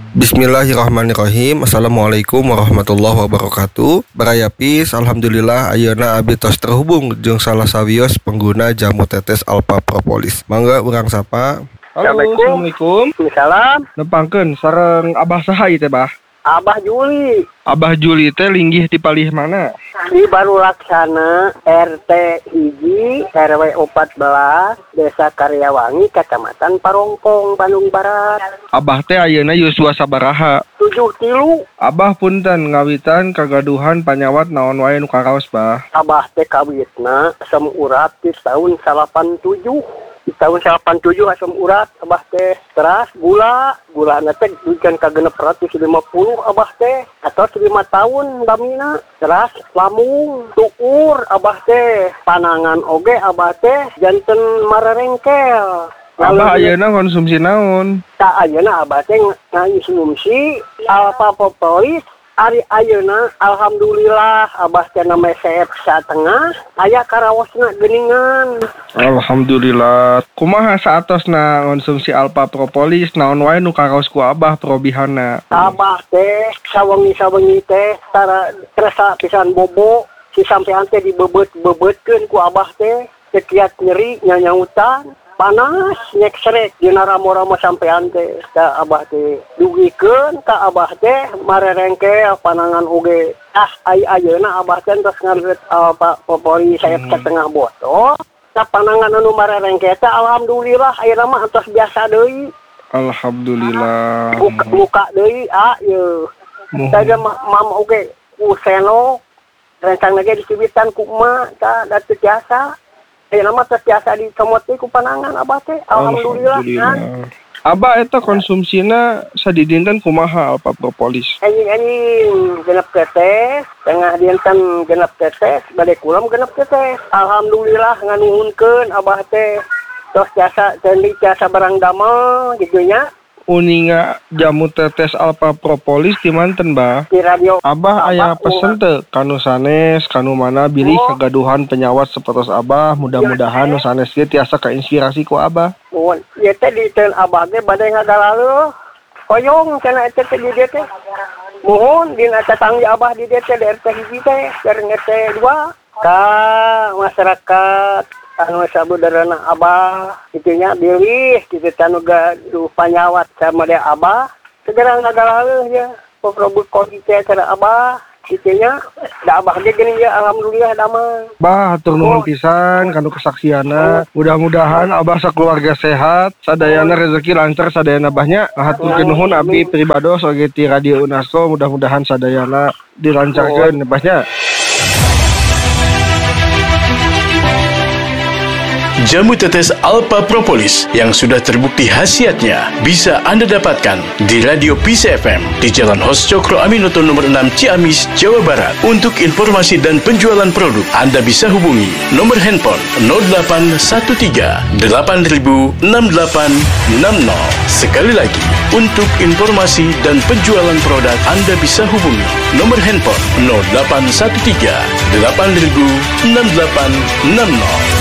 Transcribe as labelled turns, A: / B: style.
A: Bismillahirrahmanirrahim. Assalamualaikum warahmatullahi wabarakatuh. Barayapis, alhamdulillah ayeuna abdi tos terhubung jeung salah sawios pengguna jamu tetes Alpha Propolis. Mangga urang sapa.
B: Halo, Assalamualaikum.
C: Salam.
B: Nepangkeun sareng Abah saha ieu teh, Bah?
C: Abah Juli.
B: Abah Juli teh linggih di palih mana?
C: Di Baru Laksana RT Hiji RW 14 Desa Karyawangi Kecamatan Parongpong Bandung Barat.
B: Abah teh ayeuna yuswa sabaraha?
C: 73.
B: Abah punten ngawitan kagaduhan panyawat naon wae nu karaos, Bah?
C: Abah teh kawitna asam urat di tahun 87. Di tahun 87 asam urat abah teh teras gula teh duikan ka 650 abah teh atau 5 tahun damina teras lamung tukur abah teh panangan oge abah teh janten mararengkel.
B: Abah ayeuna konsumsi naon?
C: Tak ayeuna abah teh ngonsumsi Alpha Propolis. Ari ayeuna alhamdulillah abah teh na meseep satengah aya karawosna geuningan.
B: Alhamdulillah. Kumaha saatosna konsumsi Alpha Propolis naon wae nu karaos ku Abah perobihanna?
C: Abah teh sawengi teh terasa pisan bobo si sampean teh dibebet-bebetkeun ku abah teh sekiat nyeri nyanyautan panas nyek srek dina ramo-ramo sampean teh ka abah teh dugikeun ka abah teh marerengkel panangan oge ayeuna abah teh tos ngareut Propolis sayap setengah botol ka panangan anu marerengkel teh alhamdulillah ayeuna mah tos biasa deui.
B: Alhamdulillah.
C: Muka deui ieu saja mam oge useno rencang lagi disibitan ku emak tah da teu biasa. Nama terbiasa dicomoti ku panangan abah teh alhamdulillah.
B: Abah eta konsumsina sadidinten kumaha Alpha Propolis?
C: Anjing genep tetes, tengah dinten genep tetes, bade kulam genep tetes. Alhamdulillah nganuhunkeun abah teh tos jasa ceuli jasa barang damel gitu nya.
B: Uninga jamu tetes Alpha Propolis di manten, Bah?
C: Di radio.
B: Abah aya pesen teu kanu sanes kanu mana bilih kagaduhan penyawat sapertos Abah, mudah-mudahan nu sanes ge tiasa kainspirasi ku Abah.
C: Mun ieu teh di teun abah ge bade ngagalaleuh. Hoyong cenah eta teh di dieu teh. Mohon dina eta tanggi abah di dieu teh di RT hiji teh, jeung RT 2 ka masyarakat anu sabudareuna abah kitunya bilih kitu tanu gaduh panyawat sama dia abah segera ngagaleuh ya pokro kodi teh cara abah kitunya da abah ge geuning ya alhamdulillah damang.
B: Bah hatur nuhun pisan kanu kesaksianna. Mudah-mudahan abah sakeluarga sehat, sadayana rezeki lancar sadayana abahnya. Hatur nuhun abdi pribados oge ti Radio Unasko, mudah-mudahan sadayana dilancarkeun abahnya.
D: Jamu tetes Alpha Propolis yang sudah terbukti khasiatnya bisa Anda dapatkan di Radio Peace FM di Jalan Hos Cokro Aminoto nomor 6 Ciamis, Jawa Barat. Untuk informasi dan penjualan produk, Anda bisa hubungi nomor handphone 0813 8000 6860. Sekali lagi, untuk informasi dan penjualan produk, Anda bisa hubungi nomor handphone 0813 8000 6860.